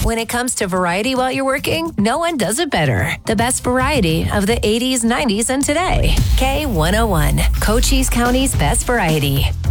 When it comes to variety while you're working, no one does it better. The best variety of the 80s, 90s, and today. K101, Cochise County's best variety.